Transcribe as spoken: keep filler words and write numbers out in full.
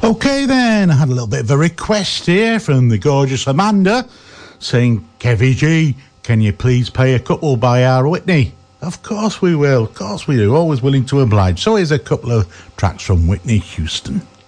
Okay then, I had a little bit of a request here from the gorgeous Amanda saying, Kevy G, can you please play a couple by R. Whitney? Of course we will, of course we do, always willing to oblige. So here's a couple of tracks from Whitney Houston.